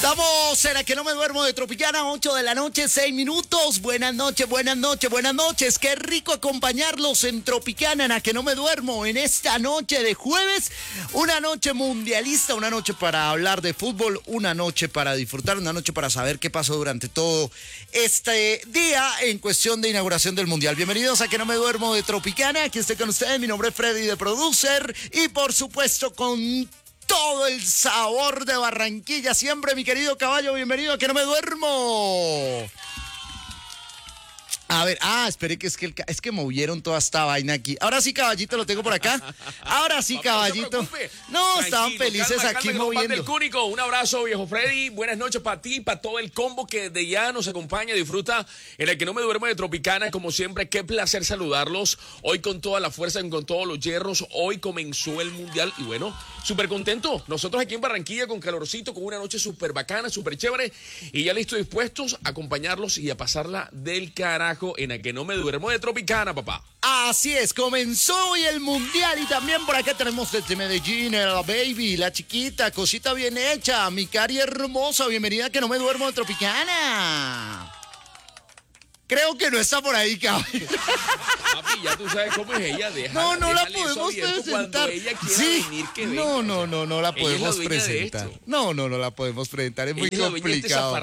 Estamos en La Que No Me Duermo de Tropicana, 8 de la noche, 6 minutos. Buenas noches, buenas noches, buenas noches. Qué rico acompañarlos en Tropicana, en La Que No Me Duermo, en esta noche de jueves. Una noche mundialista, una noche para hablar de fútbol, una noche para disfrutar, una noche para saber qué pasó durante todo este día en cuestión de inauguración del Mundial. Bienvenidos a Que No Me Duermo de Tropicana. Aquí estoy con ustedes, mi nombre es Freddy de Producer y por supuesto con todo el sabor de Barranquilla siempre, mi querido caballo, bienvenido a Que No Me Duermo. A ver, espere que es que movieron toda esta vaina aquí. Ahora sí, caballito, lo tengo por acá. Ahora sí, caballito. No, estaban felices aquí moviendo. El Cúnico, un abrazo, viejo Freddy. Buenas noches para ti, para todo el combo que de ya nos acompaña, disfruta en el Que No Me Duermo de Tropicana. Como siempre, qué placer saludarlos. Hoy con toda la fuerza, con todos los hierros. Hoy comenzó el Mundial y bueno, súper contento. Nosotros aquí en Barranquilla con calorcito, con una noche súper bacana, súper chévere. Y ya listos, dispuestos a acompañarlos y a pasarla del carajo en el Que No Me Duermo de Tropicana, papá. Así es, comenzó hoy el Mundial y también por acá tenemos desde Medellín, la baby, la chiquita, cosita bien hecha, mi cari hermosa, bienvenida a Que No Me Duermo de Tropicana. Creo que no está por ahí, cabrón. Papi, ya tú sabes cómo es ella. No la podemos presentar. Ella sí, venir, que no la ella podemos es la presentar. No la podemos presentar, es muy complicado.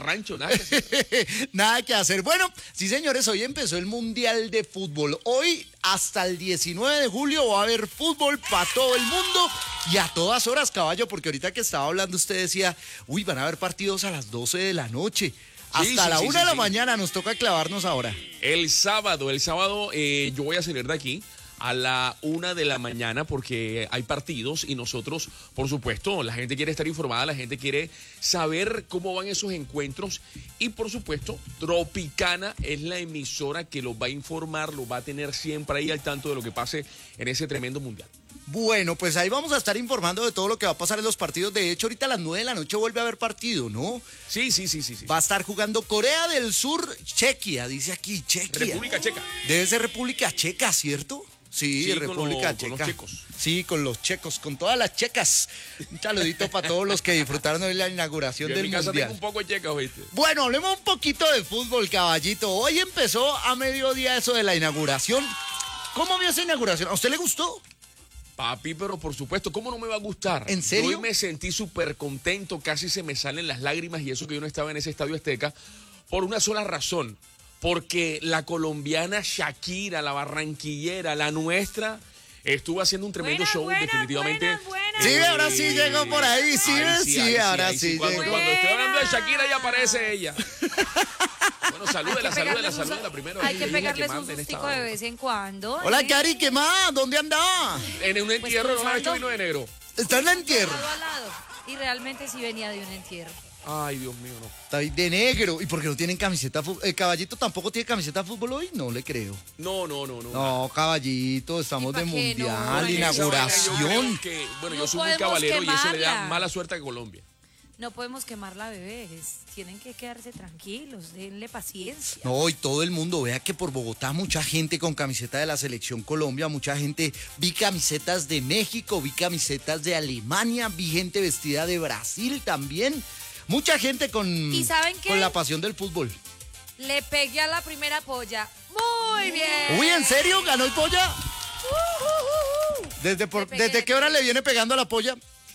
Nada que hacer. Bueno, sí, señores, hoy empezó el Mundial de Fútbol. Hoy hasta el 19 de julio va a haber fútbol para todo el mundo y a todas horas, caballo, porque ahorita que estaba hablando usted decía, van a haber partidos a las 12 de la noche. Hasta la 1 de la mañana nos toca clavarnos ahora. El sábado yo voy a salir de aquí a la 1 de la mañana porque hay partidos y nosotros, por supuesto, la gente quiere estar informada, la gente quiere saber cómo van esos encuentros y por supuesto, Tropicana es la emisora que los va a informar, los va a tener siempre ahí al tanto de lo que pase en ese tremendo mundial. Bueno, pues ahí vamos a estar informando de todo lo que va a pasar en los partidos. De hecho, ahorita a las 9 de la noche vuelve a haber partido, ¿no? Sí. Va a estar jugando Corea del Sur, Chequia, dice aquí, Chequia. República Checa. Debe ser República Checa, ¿cierto? Sí, República Checa. Con los checos. Sí, con los checos, con todas las checas. Un saludito para todos los que disfrutaron hoy la inauguración del Mundial. En mi casa tengo un poco de checas, ¿viste? Bueno, hablemos un poquito de fútbol, caballito. Hoy empezó a mediodía eso de la inauguración. ¿Cómo vio esa inauguración? ¿A usted le gustó? Papi, pero por supuesto, ¿cómo no me va a gustar? ¿En serio? Hoy me sentí súper contento, casi se me salen las lágrimas y eso que yo no estaba en ese Estadio Azteca, por una sola razón, porque la colombiana Shakira, la barranquillera, la nuestra, estuvo haciendo un tremendo show, definitivamente. Buena. Sí, ahora sí llegó por ahí, ahora sí. Cuando estoy hablando de Shakira ya aparece ella. Bueno, salúdela primero. Hay que pegarles un sustico de vez en cuando. Hola, Cari, ¿qué más? ¿Dónde andaba? En un entierro, no la he hecho vino de negro. ¿Está en el entierro? Al lado. Y realmente sí venía de un entierro. Ay, Dios mío, no. Está ahí de negro. ¿Y por qué no tienen camiseta? ¿El caballito tampoco tiene camiseta de fútbol hoy? No le creo. No. No, caballito, estamos de mundial, no? inauguración. Yo soy un caballero y eso le da mala suerte a Colombia. No podemos quemarla, bebés. Tienen que quedarse tranquilos, denle paciencia. No, y todo el mundo, vea que por Bogotá mucha gente con camiseta de la Selección Colombia, mucha gente, vi camisetas de México, vi camisetas de Alemania, vi gente vestida de Brasil también. Mucha gente con la pasión del fútbol. Le pegué a la primera polla. Muy bien. Uy, ¿en serio? ¿Ganó el polla? ¿Desde qué hora le viene pegando a la polla?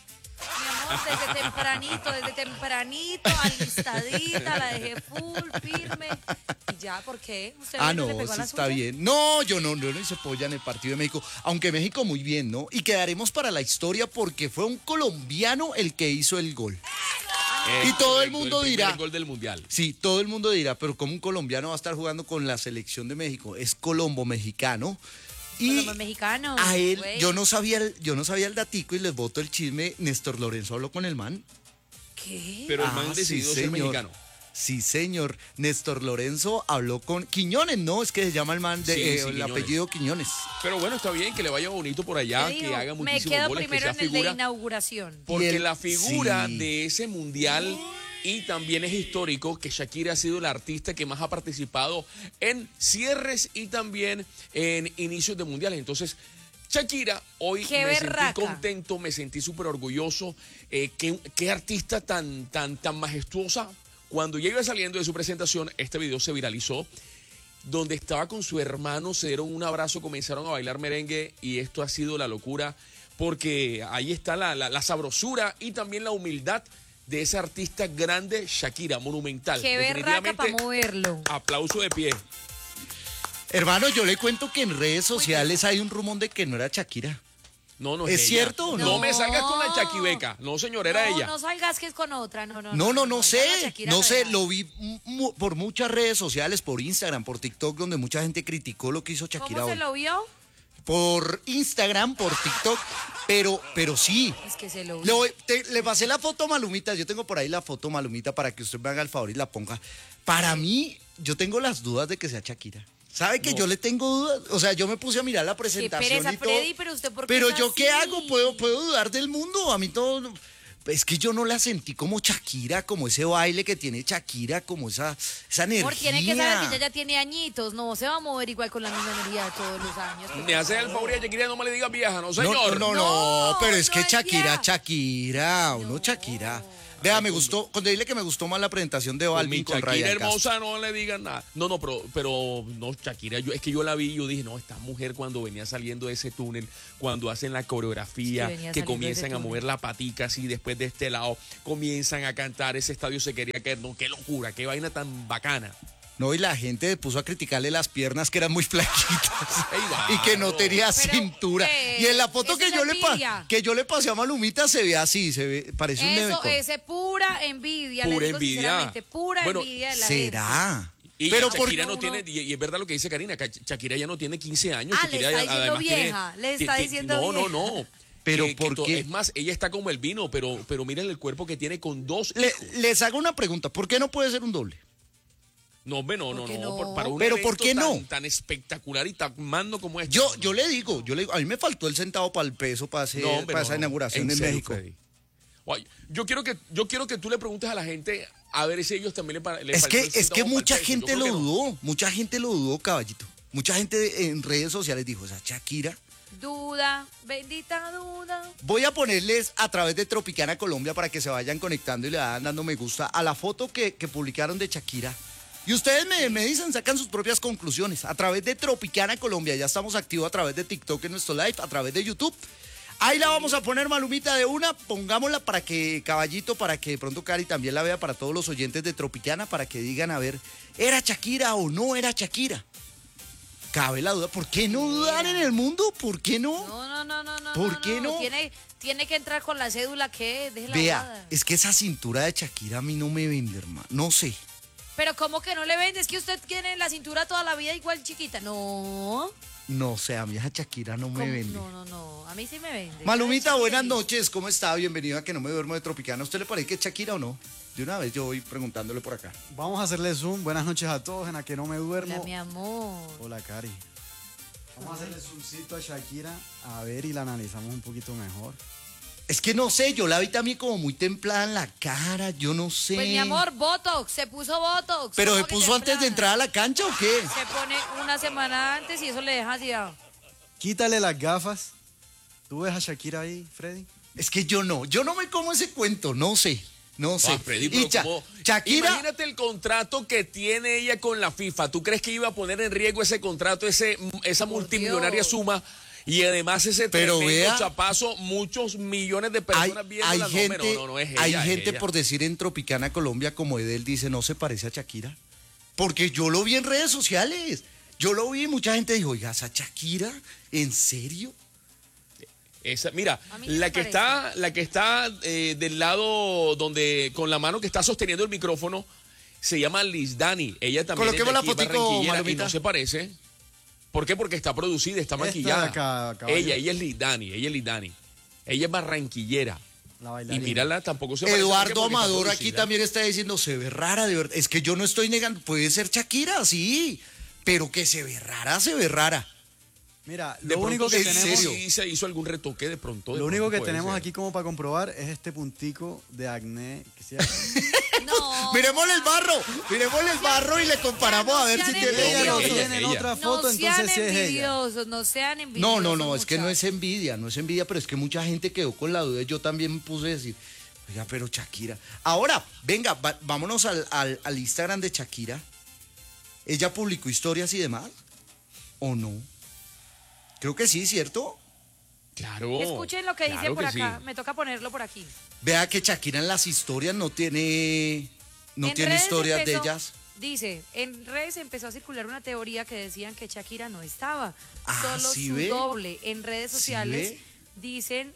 Desde tempranito, alistadita, la dejé full, firme. ¿Y ya por qué? ¿Usted no, eso está bien. No, yo no hice polla en el partido de México, aunque México muy bien, ¿no? Y quedaremos para la historia porque fue un colombiano el que hizo el gol. Y todo el mundo dirá. El gol del mundial. Sí, todo el mundo dirá, pero ¿cómo un colombiano va a estar jugando con la selección de México? Es colombo mexicano. Y mexicano, a él, yo no sabía el datico y les boto el chisme. Néstor Lorenzo habló con el man. ¿Qué? Pero el man decidió ser mexicano. Sí, señor. Néstor Lorenzo habló con Quiñones, ¿no? Es que se llama el man el apellido Quiñones. Pero bueno, está bien que le vaya bonito por allá, que haga muchísimos goles, que sea primero en el de inauguración. Porque la figura de ese mundial. Y también es histórico que Shakira ha sido la artista que más ha participado en cierres y también en inicios de mundiales. Entonces, Shakira, hoy Qué me berraca. sentí contento, me sentí súper orgulloso. Qué artista tan majestuosa. Cuando ella iba saliendo de su presentación, este video se viralizó, donde estaba con su hermano, se dieron un abrazo, comenzaron a bailar merengue y esto ha sido la locura, porque ahí está la sabrosura y también la humildad de esa artista grande, Shakira, monumental. Qué berraca para Definitivamente, moverlo. aplauso de pie. Hermano, yo le cuento que en redes sociales hay un rumor de que no era Shakira. No ¿Es ella. cierto o No no? me salgas con la Chaquibeca. No, señor, era ella. No salgas que es con otra. No No sé, esa es la Shakira no sé, real. lo vi por muchas redes sociales, por Instagram, por TikTok, donde mucha gente criticó lo que hizo Shakira ¿Cómo se hoy. lo vio? Por Instagram, por TikTok, pero sí. Es que se lo Le, vio. le pasé la foto Malumita, yo tengo por ahí la foto Malumita para que usted me haga el favor y la ponga. Para mí, yo tengo las dudas de que sea Shakira. ¿Sabe que yo le tengo dudas? O sea, yo me puse a mirar la Qué presentación pereza, y todo. Freddy, pero usted ¿por qué Pero es yo qué así? hago, puedo dudar del mundo. A mí todo. Es que yo no la sentí como Shakira, como ese baile que tiene Shakira, como esa energía. Amor, tiene que saber que ella ya tiene añitos. No se va a mover igual con la misma energía todos los años. Me hace el favor y a Shakira no me le digas vieja, no No, señor. no, pero es no que es Shakira, vieja. Shakira, uno Shakira. Vea, me gustó, cuando dile que me gustó más la presentación de Con Balvin mi con Shakira Ryan Castro. hermosa no le digan nada. No, pero no, Shakira, es que yo la vi y yo dije, no, esta mujer cuando venía saliendo de ese túnel, cuando hacen la coreografía, Sí, venía que saliendo de comienzan ese a túnel. mover la patica así, después de este lado, comienzan a cantar, ese estadio se quería caer, no, qué locura, qué vaina tan bacana. No, y la gente puso a criticarle las piernas que eran muy flaquitas Ey, va, y que no tenía Pero, cintura. ¿qué? Y en la foto Eso que es yo, envidia. que yo le pasé a Malumita se ve así, parece un Eso nevecón. es pura envidia. Pura le digo envidia. sinceramente, pura Bueno, envidia de la ¿Será? Y Pero Shakira por no tiene, y es verdad lo que dice Karina, que Shakira ya no tiene 15 años. Ah, le Shakira está ya diciendo además tiene- vieja, le está diciendo No, vieja. Pero Que ¿por qué? Es más, ella está como el vino, pero miren el cuerpo que tiene con dos hijos. Les hago una pregunta, ¿por qué no puede ser un doble? No, hombre, no, ¿Por qué no? para un Pero ¿por evento qué no? tan espectacular y tan mando como este. Yo le digo, a mí me faltó el centavo para el peso para, No, hombre, para no, esa no. inauguración en serio, México. Freddy. Oye, yo quiero que tú le preguntes a la gente a ver si ellos también le Es faltó el que centavo mucha para el peso. gente Yo lo creo que no. dudó, mucha gente lo dudó, caballito. Mucha gente en redes sociales dijo, o sea, Shakira. Duda, bendita duda. Voy a ponerles a través de Tropicana Colombia para que se vayan conectando y le vayan dando me gusta a la foto que publicaron de Shakira. Y ustedes me dicen, sacan sus propias conclusiones. A través de Tropicana Colombia, ya estamos activos a través de TikTok en nuestro live, a través de YouTube. Ahí la vamos a poner, Malumita, de una. Pongámosla para que, caballito, para que de pronto Cari también la vea, para todos los oyentes de Tropicana, para que digan, a ver, ¿era Shakira o no era Shakira? Cabe la duda. ¿Por qué no dudar en el mundo? ¿Por qué no? No. ¿Por qué no? Tiene que entrar con la cédula que deje la Vea, bobada. es que esa cintura de Shakira a mí no me vende, hermano. No sé. Pero ¿cómo que no le vende? Es que usted tiene la cintura toda la vida igual chiquita. No. No sé, a mí esa Shakira no me ¿Cómo? vende. No. A mí sí me vende. Malumita, Ay, buenas sí. noches. ¿Cómo está? Bienvenido a Que No Me Duermo de Tropicana. ¿A usted le parece que es Shakira o no? De una vez yo voy preguntándole por acá. Vamos a hacerle zoom. Buenas noches a todos en la que no me duermo. Hola, mi amor. Hola, Cari. Vamos a hacerle zoomcito a Shakira a ver y la analizamos un poquito mejor. Es que no sé, yo la vi también como muy templada en la cara, yo no sé. Pues mi amor, Botox, se puso Botox. ¿Pero se ¿Cómo que puso antes de templada? entrar a la cancha o qué? Se pone una semana antes y eso le deja así. Quítale las gafas. ¿Tú ves a Shakira ahí, Freddy? Es que yo no me como ese cuento, no sé. Ah, Freddy, pero Y ¿cómo? Shakira, Imagínate el contrato que tiene ella con la FIFA. ¿Tú crees que iba a poner en riesgo ese contrato, esa multimillonaria Dios. suma? Y además ese Pero tremendo vea, chapazo, muchos millones de hay, personas viendo hay la gente, no, es hay ella, es gente ella. por decir en Tropicana Colombia, como Edel dice, no se parece a Shakira. Porque yo lo vi en redes sociales. Yo lo vi y mucha gente dijo, oiga, ¿esa Shakira? ¿En serio? Mira, A mí no me la que está del lado donde, con la mano que está sosteniendo el micrófono, se llama Liz Dani. Ella también Coloquemos la es de aquí, fotico, barranquillera, y Malumita. no se parece. ¿Por qué? Porque está producida, está Esta de maquillada. acá, caballo. ella es Liz Dani, ella es barranquillera. La Y bailarina. mírala, tampoco se parece. ¿Por qué? Eduardo Porque está Amador aquí producida. también está diciendo, se ve rara, de verdad. Es que yo no estoy negando, puede ser Shakira, sí, pero que se ve rara, se ve rara. Mira, De lo pronto único que sí, tenemos, sí se hizo algún retoque de pronto. de lo único pronto que puede tenemos ser. aquí como para comprobar es este puntico de acné. Que se llama- No. Miremosle el barro y le comparamos a ver si sean tiene Ella lo envidiosos. tiene en otra foto, No sean entonces sí es ella. envidiosos, no sean No, envidiosos. no, no, es que no es muchachos. envidia, no es envidia, pero es que mucha gente quedó con la duda. Yo también me puse a decir, oiga, pero Shakira. Ahora, venga, vámonos al Instagram de Shakira. ¿Ella publicó historias y demás? ¿O no? Creo que sí, ¿cierto? Claro. Escuchen lo que dice claro por que acá. sí. Me toca ponerlo por aquí. Vea que Shakira en las historias no tiene En redes historias de empezó- ellas. Dice, en redes empezó a circular una teoría que decían que Shakira no estaba, Ah, solo ¿sí su ve? doble. En redes ¿Sí sociales ve? dicen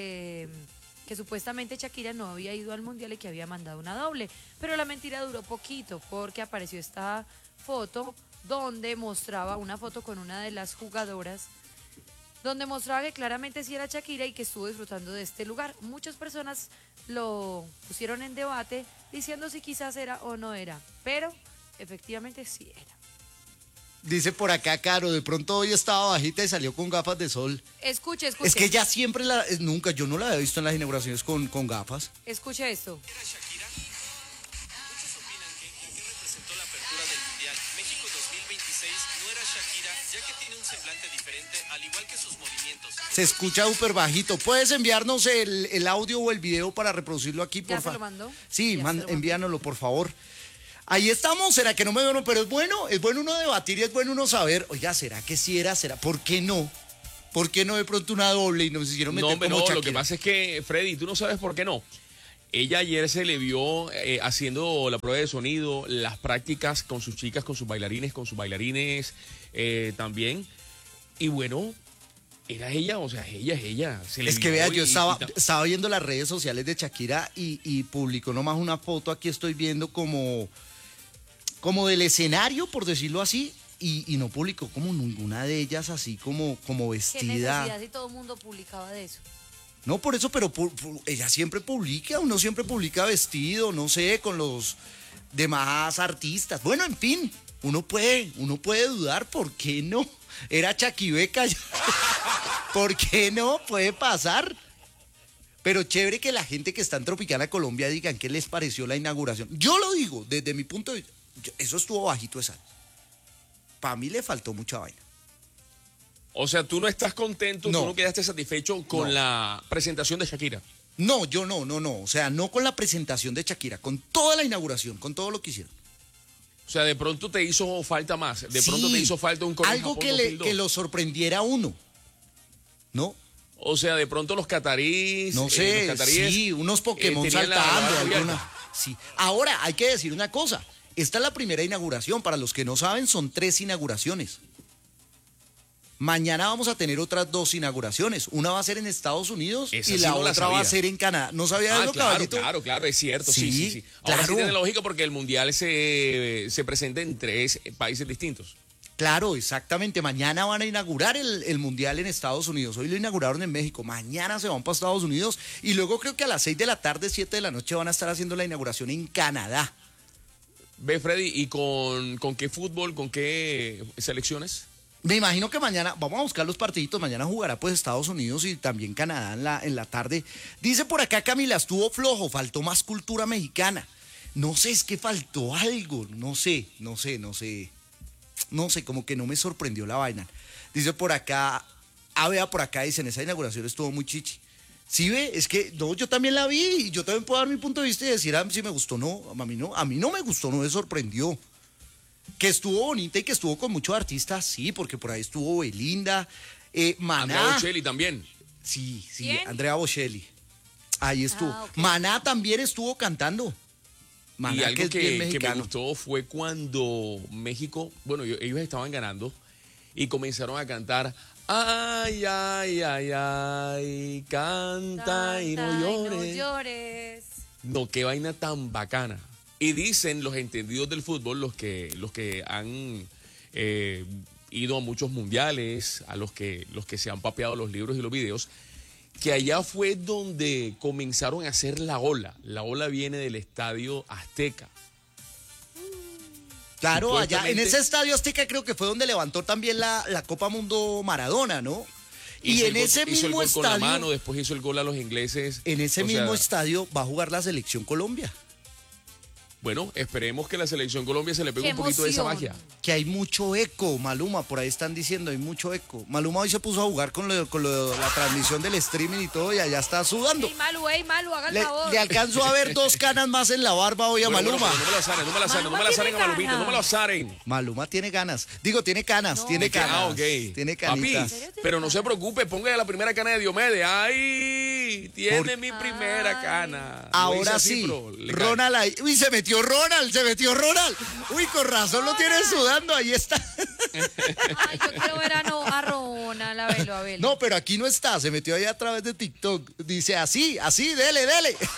que supuestamente Shakira no había ido al mundial y que había mandado una doble, pero la mentira duró poquito porque apareció esta foto donde mostraba una foto con una de las jugadoras donde mostraba que claramente sí era Shakira y que estuvo disfrutando de este lugar. Muchas personas lo pusieron en debate diciendo si quizás era o no era, pero efectivamente sí era. Dice por acá, Caro, de pronto hoy estaba bajita y salió con gafas de sol. Escuche, escuche. Es que ella siempre nunca, yo no la había visto en las inauguraciones con gafas. Escuche esto. Shakira? Muchos opinan que representó la apertura del Mundial. México 2026 no era Shakira, ya que tiene un semblante diferente, al igual que sus movimientos. Se escucha súper bajito. ¿Puedes enviarnos el audio o el video para reproducirlo aquí, por ¿Ya se favor? lo mandó? Sí, Ya se lo mandó. envíanoslo, por favor. Ahí estamos, ¿será que no me vieron? Pero es bueno uno debatir y es bueno uno saber, oiga, ¿será que sí era? ¿Será? ¿Por qué no? ¿Por qué no de pronto una doble y nos hicieron meter No, hombre, como no, Shakira? lo que pasa es que, Freddy, tú no sabes por qué no. Ella ayer se le vio haciendo la prueba de sonido, las prácticas con sus chicas, con sus bailarines también. Y bueno, era ella, o sea, ella es ella. Se le Es que vio vea, y- yo y estaba viendo las redes sociales de Shakira y publicó nomás una foto, aquí estoy viendo como del escenario, por decirlo así, y no publicó como ninguna de ellas así como ¿Qué vestida. necesidad si todo el mundo publicaba de eso? No, por eso, pero ella siempre publica, uno siempre publica vestido, no sé, con los demás artistas. Bueno, en fin, uno puede dudar, ¿por qué no? Era Chaquibeca, ¿por qué no? Puede pasar. Pero chévere que la gente que está en Tropicana Colombia digan qué les pareció la inauguración. Yo lo digo, desde mi punto de vista, eso estuvo bajito esa. Para mí le faltó mucha vaina. O sea, tú no estás contento, No. tú no quedaste satisfecho con No. la presentación de Shakira. No, yo no. O sea, no con la presentación de Shakira, con toda la inauguración, con todo lo que hicieron. O sea, de pronto te hizo falta más. De pronto Sí, te hizo falta un Corea algo Japón que 2002. lo sorprendiera a uno. ¿No? O sea, de pronto los catarís. No sé, los cataríes, sí, unos Pokémon tenían la saltando. barra abierta. alguna- sí. Ahora, hay que decir una cosa. Esta es la primera inauguración. Para los que no saben, son 3 inauguraciones. Mañana vamos a tener otras 2 inauguraciones. Una va a ser en Estados Unidos Esa y sí la no la otra va a sabía. ser en Canadá. ¿No sabía Ah, eso, claro, caballito? claro, es cierto. Sí, Sí, sí. Ahora claro. sí tiene lógica porque el mundial se presenta en 3 países distintos. Claro, exactamente. Mañana van a inaugurar el Mundial en Estados Unidos. Hoy lo inauguraron en México. Mañana se van para Estados Unidos. Y luego creo que a las 6 de la tarde, 7 de la noche van a estar haciendo la inauguración en Canadá. Ve, Freddy, ¿y con qué fútbol, con qué selecciones? Me imagino que mañana, vamos a buscar los partiditos, mañana jugará pues Estados Unidos y también Canadá en la tarde. Dice por acá Camila, estuvo flojo, faltó más cultura mexicana. No sé, es que faltó algo, no sé, como que no me sorprendió la vaina. Dice por acá, vea, por acá dicen, esa inauguración estuvo muy chichi. Sí, ve, es que no, yo también la vi y yo también puedo dar mi punto de vista y decir si me gustó o no. A mí no me gustó, no me sorprendió. Que estuvo bonita y que estuvo con muchos artistas, sí, porque por ahí estuvo Belinda, Andrea Maná. Bocelli también. Sí, ¿Quién? Andrea Bocelli. Ahí estuvo. ok. Maná también estuvo cantando. Maná, Y algo es bien que me mexicano. gustó fue cuando México, bueno, ellos estaban ganando y comenzaron a cantar, ay, ay, ay, ay, canta y no llores. llores. No, qué vaina tan bacana. Y dicen los entendidos del fútbol, los que han ido a muchos mundiales, a los que se han papeado los libros y los videos, que allá fue donde comenzaron a hacer la ola. La ola viene del Estadio Azteca. Claro, allá en Supuestamente ese estadio Azteca creo que fue donde levantó también la Copa Mundo Maradona, ¿no? Y hizo en ese hizo el mismo gol con la mano, estadio, después hizo el gol a los ingleses. en ese O mismo sea, estadio va a jugar la selección Colombia. Bueno, esperemos que la selección Colombia se le pegue ¡Qué un poquito de esa emoción! magia. Que hay mucho eco, Maluma, por ahí están diciendo, hay mucho eco. Maluma hoy se puso a jugar con la transmisión del streaming y todo y allá está sudando. Ey, Malu, haga el Le, favor. le alcanzo a ver 2 canas más en la barba hoy a Bueno, Maluma. pero no me lo azaren, no me lo azaren, no me lo Maluma azaren a tiene Malumita, no me lo ganas. azaren. Maluma tiene ganas. Digo, tiene canas, No. tiene canas. Ah, ok. Tiene Papi, canitas. ¿En serio tiene pero no se ganas? preocupe, póngale la primera cana de Diomedes. ¡Ay! Tiene Por- mi primera Ay. cana. Lo hice Ahora así, sí, pero le cae. Ronald ahí. Uy, se metió Ronald. Uy, con razón lo tiene sudando, ahí está. Ay, yo quiero ver a Ronald, a verlo. No, pero aquí no está, se metió ahí a través de TikTok. Dice así, dele.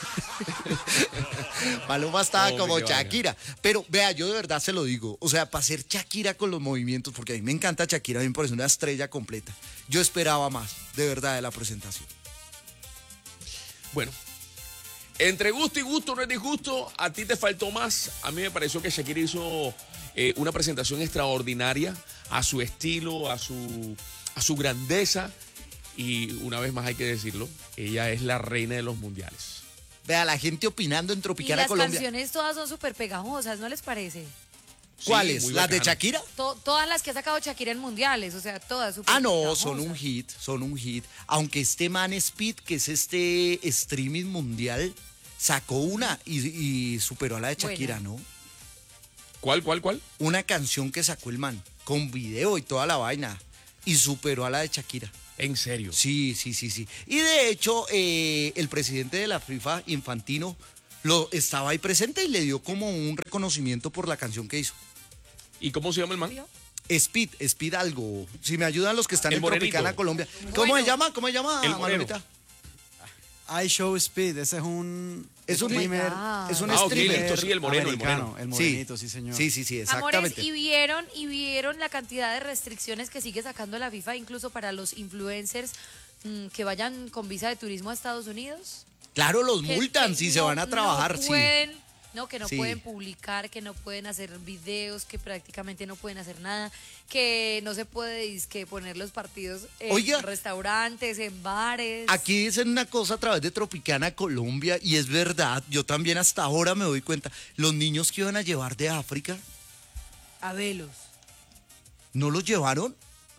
Maluma estaba No, como qué vaina. Shakira. Pero vea, yo de verdad se lo digo. O sea, para ser Shakira con los movimientos, porque a mí me encanta Shakira, a mí me parece una estrella completa. Yo esperaba más, de verdad, de la presentación. Bueno, entre gusto y gusto no es disgusto, a ti te faltó más. A mí me pareció que Shakira hizo una presentación extraordinaria a su estilo, a su grandeza. Y una vez más hay que decirlo, ella es la reina de los mundiales. Vea, la gente opinando en Y Tropicana las Colombia. canciones todas son súper pegajosas, ¿no les parece? Sí, ¿Cuáles? muy ¿Las de bacana. Shakira? Todas las que ha sacado Shakira en mundiales, o sea, todas súper Ah, no, pegajosas. son un hit. Aunque este man Speed, que es este streaming mundial, sacó una y superó a la de Shakira, Buena. ¿no? ¿Cuál? Una canción que sacó el man, con video y toda la vaina, y superó a la de Shakira. En serio. Sí. Y de hecho, el presidente de la FIFA, Infantino, estaba ahí presente y le dio como un reconocimiento por la canción que hizo. ¿Y cómo se llama el man? Speed algo. Si me ayudan los que están El en morenito. Tropicana Colombia. ¿Cómo se llama? El moreno. Manolita? iShow Speed, ese es un Es un streamer. Es un Ah, ok, streamer. listo, sí, el moreno, americano, el Sí. morenito, sí, señor. Sí, Amores, exactamente. y vieron la cantidad de restricciones que sigue sacando la FIFA, incluso para los influencers que vayan con visa de turismo a Estados Unidos. Claro, los Que- multan que si se van a trabajar, no sí. pueden, no, que no Sí. pueden publicar, que no pueden hacer videos, que prácticamente no pueden hacer nada, que no se puede dizque, poner los partidos en Oiga. restaurantes, en bares. Aquí dicen una cosa a través de Tropicana Colombia y es verdad, yo también hasta ahora me doy cuenta, los niños que iban a llevar de África, A velos. ¿no los llevaron?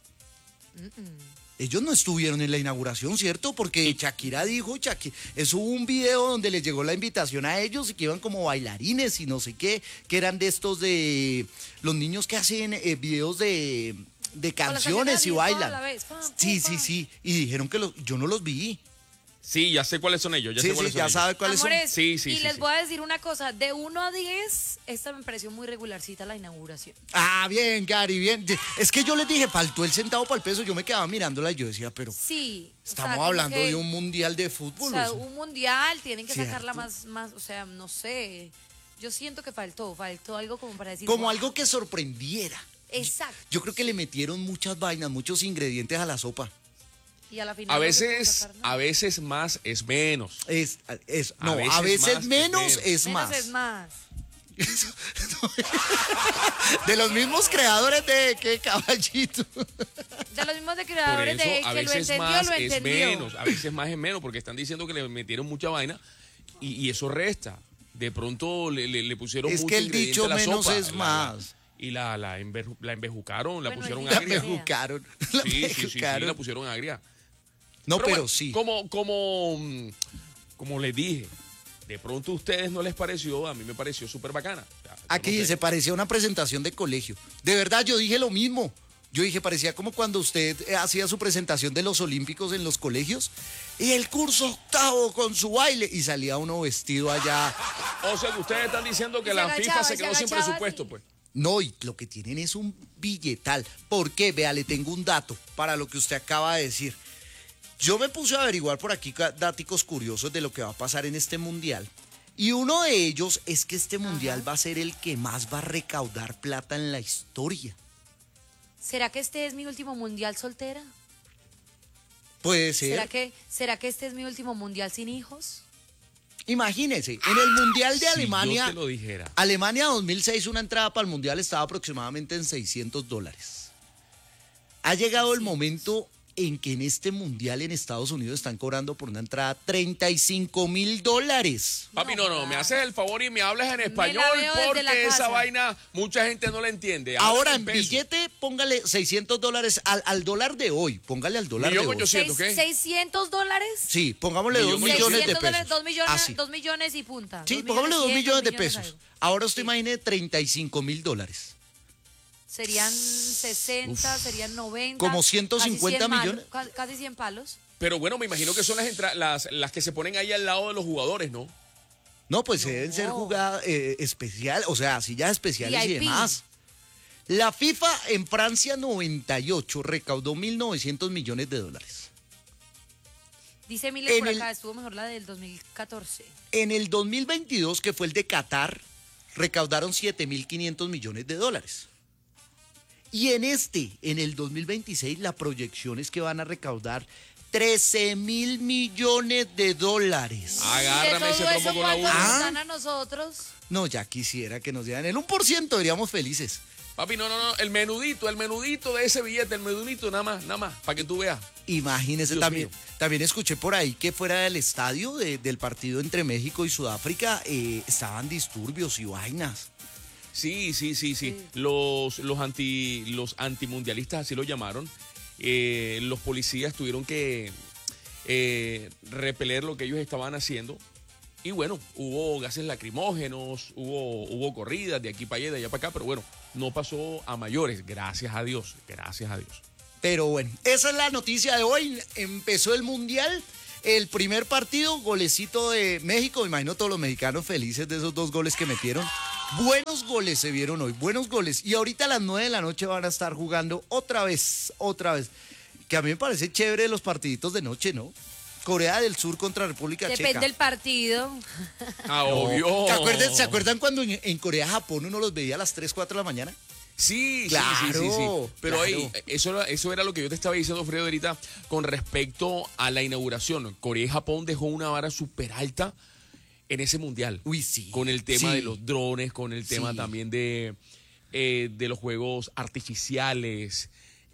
Ellos no estuvieron en la inauguración, ¿cierto? Porque Shakira dijo, eso hubo un video donde les llegó la invitación a ellos y que iban como bailarines y no sé qué, que eran de estos de los niños que hacen videos de canciones y canciones así, toda bailan. la vez, pam, Sí, pam, pam. sí. Y dijeron que yo no los vi. Sí, ya sé cuáles son ellos. Ya Sí, sé cuáles sí, son ya ellos. sabe cuáles son. Amores, Sí, sí, y sí, les sí. voy a decir una cosa, de 1 a 10, esta me pareció muy regularcita la inauguración. Ah, bien, Gary, bien. Es que yo les dije, faltó el centavo para el peso. Yo me quedaba mirándola y yo decía, pero Sí. o sea, estamos como hablando que- de un mundial de O fútbol. sea, o sea. un mundial, tienen que ¿Cierto? sacarla más, o sea, no sé. Yo siento que faltó algo como para decir. Como "Wow". algo que sorprendiera. Exacto. Yo creo que le metieron muchas vainas, muchos ingredientes a la sopa. Y a la final A no se pudo veces, sacar nada. a veces más es menos. No, a veces menos es Menos más. es más. De los mismos creadores de qué caballito. De los mismos de Por creadores eso, de a que lo veces entendió, más lo es entendió. menos. A veces más es menos, porque están diciendo que le metieron mucha vaina y eso resta. De pronto le pusieron Es mucho que el ingrediente dicho a la menos sopa, es más. Y la embejucaron, la Bueno, pusieron el La dicho agria. me- bejucaron. Sí, la pusieron agria. No, pero bueno, sí. Como les dije, de pronto a ustedes no les pareció, a mí me pareció súper bacana. O sea, yo Aquí no sé. se parecía una presentación de colegio. De verdad, yo dije lo mismo. Yo dije, parecía como cuando usted hacía su presentación de los Olímpicos en los colegios y el curso octavo con su baile y salía uno vestido allá. O sea, que ustedes están diciendo que Y se la agachaba, FIFA se y se quedó sin agachaba presupuesto, así. pues. No, y lo que tienen es un billetal. ¿Por qué? Vea, le tengo un dato para lo que usted acaba de decir. Yo me puse a averiguar por aquí datos curiosos de lo que va a pasar en este mundial. Y uno de ellos es que este mundial va a ser el que más va a recaudar plata en la historia. ¿Será que este es mi último mundial soltera? Puede ser. ¿Será que este es mi último mundial sin hijos? Imagínense, en el Mundial de Si Alemania, yo te lo dijera. Alemania 2006, una entrada para el Mundial estaba aproximadamente en $600. Ha llegado el momento en que en este Mundial en Estados Unidos están cobrando por una entrada $35.000. Papi, no, me haces el favor y me hablas en español veo desde porque la esa casa. vaina mucha gente no la entiende. Ahora, Háblame en pesos. billete, póngale $600 al dólar de hoy. Póngale al dólar de hoy. 1.800.000, ¿qué? ¿$600? Sí, pongámosle 2 Millón millones de $600, pesos. 2 millones, Así. 2 millones y punta. Sí, 2 pongámosle 2 100, millones de 2 millones pesos. algo. Ahora usted Sí. imagine $35.000. Serían 60, serían 90. Como casi 150 100 millones. Casi 100 palos. Pero bueno, me imagino que son las que se ponen ahí al lado de los jugadores, ¿no? No, pues deben ser jugadas especial, o sea, sillas especiales y VIP. demás. La FIFA en Francia 98 recaudó 1.900 millones de dólares. Dice Miller por En el- acá, estuvo mejor la del 2014. En el 2022, que fue el de Qatar, recaudaron 7.500 millones de dólares. Y en el 2026, la proyección es que van a recaudar 13.000 millones de dólares. Agárrame ¿De ese todo trompo eso con la cuánto uña. nos dan a nosotros? No, ya quisiera que nos dieran el 1%, seríamos felices. Papi, no, el menudito de ese billete, el menudito nada más, para que tú veas. Imagínese, Dios también, mío. también escuché por ahí que fuera del estadio del partido entre México y Sudáfrica estaban disturbios y vainas. Sí. Los antimundialistas así lo llamaron. Los policías tuvieron que repeler lo que ellos estaban haciendo. Y bueno, hubo gases lacrimógenos, hubo corridas de aquí para allá, de allá para acá, pero bueno, no pasó a mayores, gracias a Dios. Pero bueno, esa es la noticia de hoy. Empezó el Mundial, el primer partido, golecito de México. Me imagino todos los mexicanos felices de esos 2 goles que metieron. Buenos goles se vieron hoy, buenos goles. Y ahorita a las 9 de la noche van a estar jugando otra vez. Que a mí me parece chévere los partiditos de noche, ¿no? Corea del Sur contra República Depende Checa. del partido. Ah, obvio. ¿Se acuerdan cuando en Corea-Japón uno los veía a las 3, 4 de la mañana? Sí. Claro, Pero claro. ahí, eso era lo que yo te estaba diciendo, Fredo, ahorita, con respecto a la inauguración. Corea y Japón dejó una vara súper alta en ese mundial. Uy, sí. Con el tema Sí. de los drones, con el tema Sí. también de los juegos artificiales,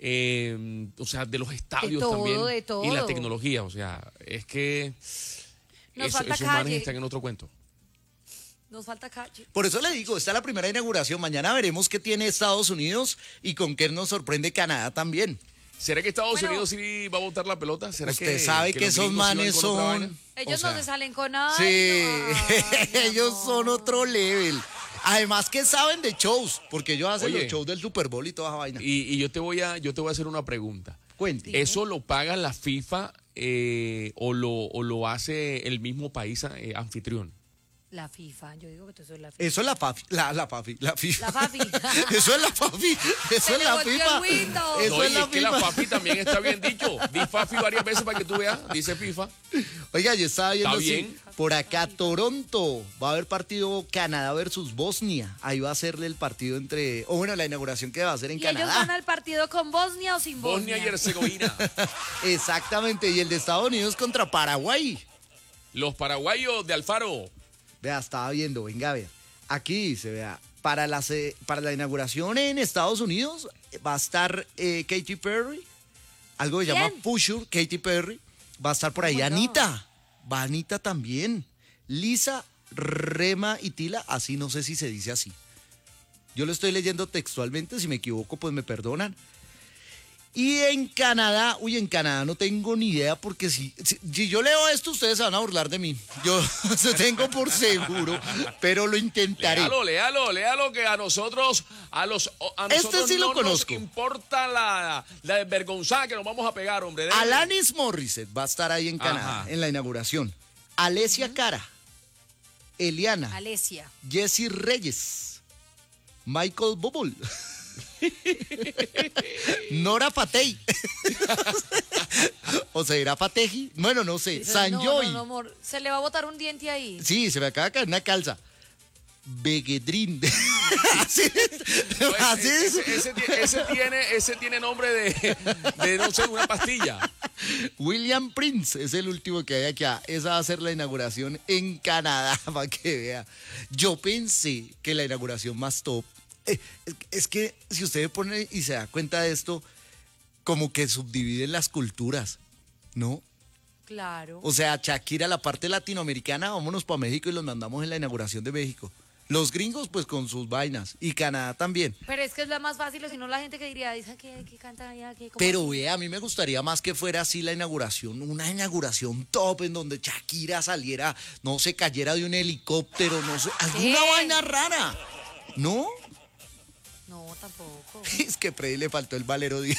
o sea, de los estadios todo, también. de todo. Y la tecnología, o sea, es que Nos falta esos manes calle. están en otro cuento. Nos falta calle. Por eso le digo, está la primera inauguración. Mañana veremos qué tiene Estados Unidos y con qué nos sorprende Canadá también. ¿Será que Estados Bueno. Unidos sí va a botar la pelota? ¿Será Usted sabe que los esos gringos sí van manes con otra vaina? son... Ellos o sea, no se salen con nada. Sí, mi ellos amor. son otro level. Además que saben de shows, porque ellos hacen Oye. los shows del Super Bowl y toda esa vaina. Y yo te voy a hacer una pregunta. Cuente. ¿Eso lo paga la FIFA o lo hace el mismo país anfitrión? La FIFA, yo digo que tú sos la FIFA. Eso es la FAFI, la FAFI, la FIFA. La FAFI. Eso es la FAFI, eso Se es le la volteó el FIFA. Windows. Eso No, es y la es que la FIFA. FAFI también está bien dicho. Di FAFI varias veces para que tú veas. Dice FIFA. Oiga, yo estaba viendo Está así, bien. por acá Toronto, va a haber partido Canadá versus Bosnia. Ahí va a ser el partido o bueno, la inauguración que va a ser en ¿Y ellos van Canadá. al partido con Bosnia o sin Bosnia? Bosnia y Herzegovina. Exactamente, y el de Estados Unidos contra Paraguay. Los paraguayos de Alfaro. Vea, estaba viendo, venga a ver. Aquí dice, vea, para la inauguración en Estados Unidos va a estar Katy Perry, algo que se llama ¿Quién? Pusher, Katy Perry. Va a estar por ahí my God. Anita. Va Anita también. Lisa, Rema y Tila, así no sé si se dice así. Yo lo estoy leyendo textualmente, si me equivoco pues me perdonan. Y en Canadá no tengo ni idea porque si yo leo esto ustedes se van a burlar de mí. Yo se tengo por seguro, pero lo intentaré. Léalo, que a nosotros sí lo no conozco. nos importa la desvergonzada que nos vamos a pegar, hombre. Dele. Alanis Morissette va a estar ahí en Canadá, Ajá. en la inauguración. Alessia Cara, Eliana, Alesia. Jesse Reyes, Michael Bublé, Nora Patey. O se irá Pateji. Bueno, no sé. Sanjoy. No, amor. Se le va a botar un diente ahí. Sí, se me acaba de caer una calza. Begedrin. Así No, así es. ese tiene nombre de no sé, una pastilla. William Prince es el último que hay aquí. Esa va a ser la inauguración en Canadá, para que vea. Yo pensé que la inauguración más top. Es que si usted pone y se da cuenta de esto, como que subdividen las culturas, ¿no? Claro. O sea, Shakira, la parte latinoamericana, vámonos para México y los mandamos en la inauguración de México. Los gringos, pues con sus vainas. Y Canadá también. Pero es que es la más fácil, o si no la gente que diría, dice que canta allá, que... Pero vea, a mí me gustaría más que fuera así la inauguración, una inauguración top en donde Shakira saliera, no se cayera de un helicóptero, no sé, alguna vaina rara, ¿no? No, tampoco. Es que Freddy le faltó el Valero Díaz.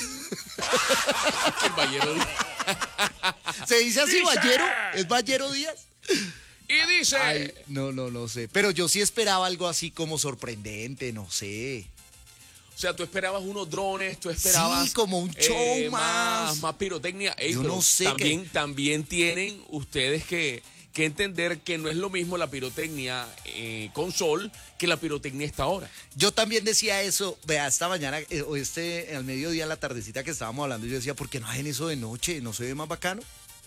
El Ballero Díaz. ¿Se dice así, Dice. Ballero? ¿Es Ballero Díaz? Y dice... Ay, no sé. Pero yo sí esperaba algo así como sorprendente, no sé. O sea, tú esperabas unos drones, tú esperabas... Sí, como un show más. Más pirotecnia. Ey, Yo pero no sé también tienen ustedes que entender que no es lo mismo la pirotecnia con sol que la pirotecnia esta hora. Yo también decía eso, vea, esta mañana, o al mediodía, en la tardecita que estábamos hablando, yo decía, ¿por qué no hacen eso de noche? ¿No se ve más bacano?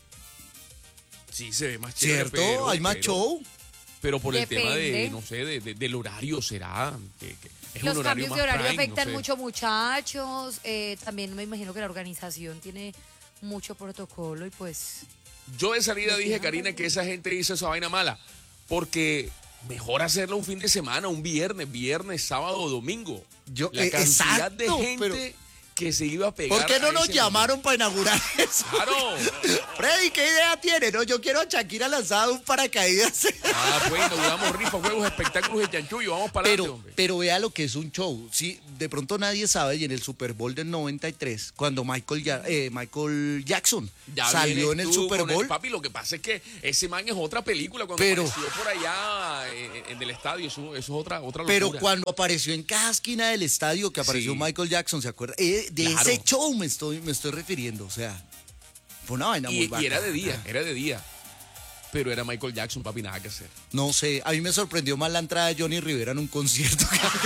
Sí, se ve más chévere. ¿Cierto? Hay más show. Pero por el tema de, Depende. no sé, del horario será. Que es Los un horario cambios más de horario prime, afectan no sé. mucho muchachos. También me imagino que la organización tiene mucho protocolo y pues... Yo de salida Los dije, dejan Karina, también. que esa gente hizo esa vaina mala. Porque mejor hacerlo un fin de semana, un viernes, sábado o domingo. La cantidad de exacto, gente pero- que se iba a pegar. ¿Por qué no a nos ese llamaron para inaugurar eso? Claro. Freddy, ¿qué idea tiene? No, yo quiero a Shakira lanzada de un paracaídas. Ah, pues inauguramos rifas, juegos, espectáculos de chanchullo. Vamos para adelante, hombre. Pero vea lo que es un show. Sí, de pronto nadie sabe, y en el Super Bowl del 93, cuando Michael Jackson Ya salió en vienes el tú Super con el- Bowl. papi, lo que pasa es que ese man es otra película. Cuando Pero- apareció por allá en el estadio, eso es otra locura. Pero cuando apareció en cada esquina del estadio, que apareció Sí. Michael Jackson, ¿se acuerda? De Claro. ese show me estoy refiriendo, o sea, fue una vaina muy Y bacana. era de día. Pero era Michael Jackson, papi, nada que hacer. No sé, a mí me sorprendió más la entrada de Johnny Rivera en un concierto.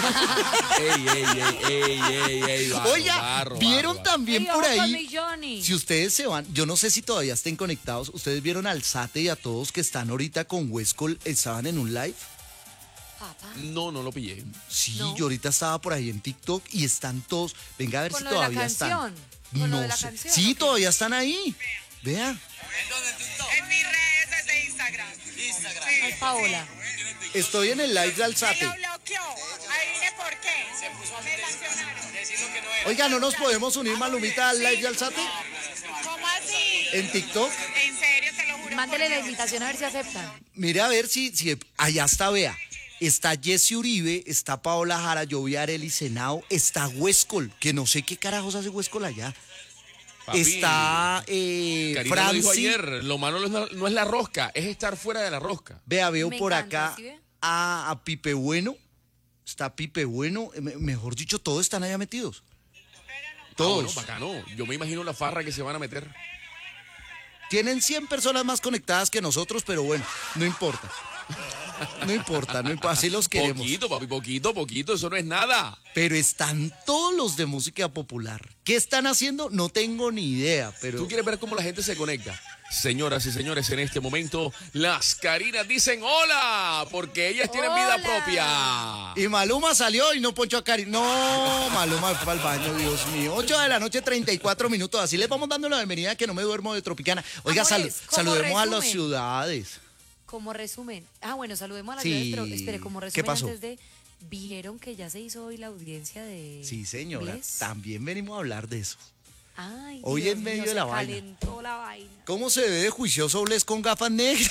ey, Oiga, vieron también Ey, por ojo con ahí, mi Johnny. si ustedes se van, yo no sé si todavía estén conectados, ustedes vieron al Sate y a todos que están ahorita con Westcol, estaban en un live. Papá. No lo pillé. Sí, No. yo ahorita estaba por ahí en TikTok y están todos, venga a ver Con si lo de la todavía están. canción, con lo No de la sé. canción, Sí, ¿o qué? todavía están ahí. Vea. En mis redes de Instagram. Ay, Paola. Estoy en el live de Me Alzate. lo bloqueó. Adivine por qué. Me sancionaron. Oiga, ¿no nos podemos unir, Malumita, al live de Alzate? ¿Cómo así? En TikTok. En serio, te lo juro. Mándele por la Dios. invitación a ver si aceptan. Mire a ver si allá está, vea. Está Jesse Uribe, está Paola Jara, yo vi a Arely Senao, está Huescol, que no sé qué carajos hace Huescol allá. Papi, Está Karina lo dijo Franci. ayer, lo malo no es la rosca, es estar fuera de la rosca. Vea, veo Me por encanta, acá ¿sí ve? a Pipe Bueno. Está Pipe Bueno. Mejor dicho, todos están allá metidos. Ah, Todos. bueno, bacano. Yo me imagino la farra que se van a meter. Tienen 100 personas más conectadas que nosotros, pero bueno, no importa. No importa, así los queremos. Poquito, papi, poquito, eso no es nada. Pero están todos los de música popular. ¿Qué están haciendo? No tengo ni idea, pero... ¿Tú quieres ver cómo la gente se conecta? Señoras y señores, en este momento las Karinas dicen hola, porque ellas tienen vida Hola. propia. Y Maluma salió y no ponchó a Cari. No, Maluma fue al baño, Dios mío. 8 de la noche, 34 minutos. Así les vamos dando la bienvenida que no me duermo de Tropicana. Oiga, Amores, como saludemos a las resumen. ciudades. Como resumen. Bueno, saludemos a las Sí. ciudades, pero espere, como resumen ¿Qué pasó? antes de... ¿Vieron que ya se hizo hoy la audiencia de... Sí, señora. Bless? También venimos a hablar de eso. Ay, Hoy Dios en medio mío, de la se vaina. calentó la vaina. ¿Cómo se ve de juicioso Bless con gafas negras?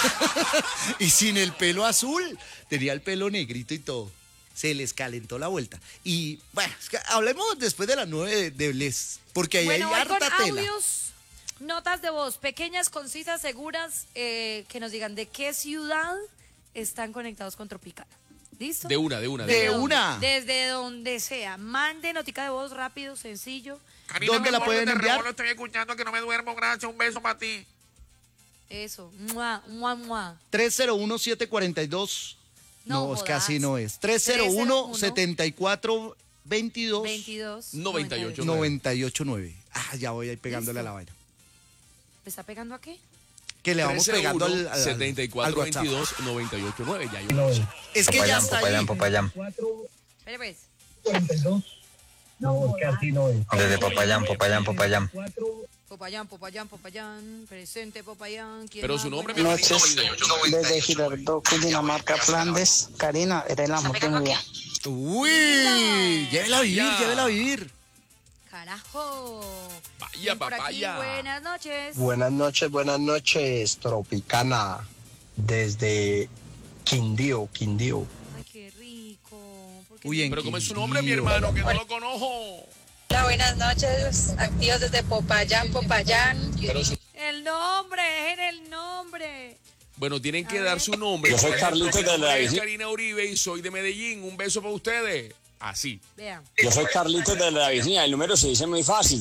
Y sin el pelo azul. Tenía el pelo negrito y todo. Se les calentó la vuelta. Y bueno, es que hablemos después de las 9 de Bless. Porque ahí Bueno, hay voy con harta tela. audios, notas de voz, pequeñas, concisas, seguras, que nos digan de qué ciudad están conectados con Tropicana. ¿Listo? De una. De Desde una. donde- Desde donde sea. Mande notica de voz rápido, sencillo. ¿Dónde la pueden enviar? Lo estoy escuchando, que no me duermo. Gracias, un beso para ti. Eso. Mua, mua, mua. 301-742. No, es que jodas. así no es. 301-7422. 22. 98. 989. Ah, ya voy ahí pegándole a la vaina. ¿Le está pegando a qué? Que le vamos pegando al 7422-989. Ya yo. Es que ya está ahí. Popayán. Espere pues. Desde Popayán. Popayán, presente Popayán. ¿Quién Pero más? su nombre me Buenas parece. Desde Girardot, Cundinamarca, Flandes. Karina, eres el amor de mi vida. Uy, llévela a vivir, Ya. llévela a vivir. Carajo. Vaya, ¿Quién por aquí? papaya. Buenas noches. Buenas noches, Tropicana, desde Quindío. Ay, qué rico. ¿Por qué Uy, en Pero ¿cómo es su nombre, mi Quindío. hermano? Que no lo conozco. Hola, buenas noches. Activos desde Popayán. El nombre, dejen el nombre. Bueno, tienen que dar su nombre. Yo soy Por ejemplo, Carlitos mi de nombre la es Virgen. Karina Uribe y soy de Medellín. Un beso para ustedes. Así. Vean. Yo soy Carlitos de la Virginia, el número se dice muy fácil,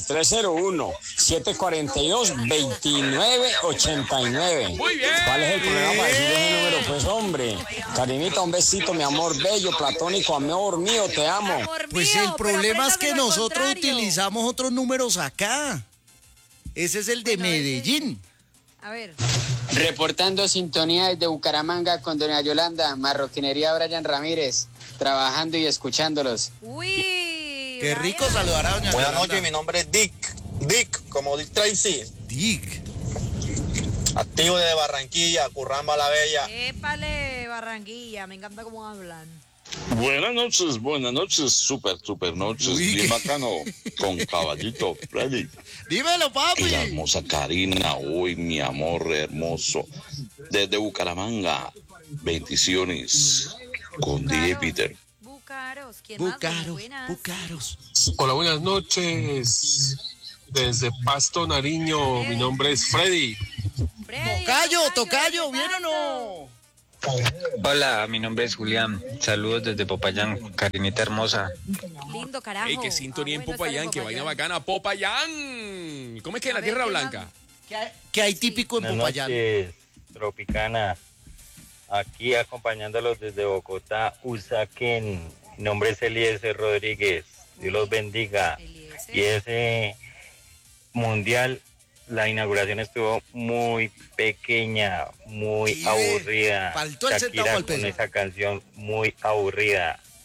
301-742-2989. Muy bien. ¿Cuál es el problema para decir ese número? Pues hombre, Karinita, un besito, mi amor bello, platónico, amor mío, te amo. Amor Pues mío, el problema es pero que apréndamelo al nosotros contrario. utilizamos otros números acá. Ese es el de Bueno, ese- Medellín. A ver. Reportando sintonía desde Bucaramanga con doña Yolanda, marroquinería Brian Ramírez, trabajando y escuchándolos. Uy. Qué rico Brian. saludar a doña Buenas Yolanda. noches, mi nombre es Dick, como Dick Tracy, Dick. activo desde Barranquilla, Curramba la Bella. Épale, Barranquilla. Me encanta cómo hablan. Buenas noches, super noches, Uy, bien qué- bacano, con Caballito Freddy Dímelo, y papi. la hermosa Karina, hoy mi amor hermoso, desde Bucaramanga, bendiciones, con DJ Peter. Bucaros. ¿Quién más? Bucaros, Buenas. Bucaros. Hola, buenas noches. Desde Pasto, Nariño, mi nombre es Freddy. Freddy, Tocayo, ¿qué ¿bien o pasa? no? Hola, mi nombre es Julián. Saludos desde Popayán, Karinita hermosa. Lindo, carajo. Ey, que sintonía Ah, en bueno, estar Popayán, que vaina bacana. Popayán. ¿Cómo es que en A la ver, Tierra ¿qué Blanca? ¿Qué hay típico en Popayán? Tropicana. Aquí acompañándolos desde Bogotá, Usaquén. Mi nombre es Eliezer Rodríguez. Dios los bendiga. Eliezer. Y ese mundial, la inauguración estuvo muy pequeña, muy Sí, aburrida. faltó el centavo Shakira al peso. con esa canción muy aburrida.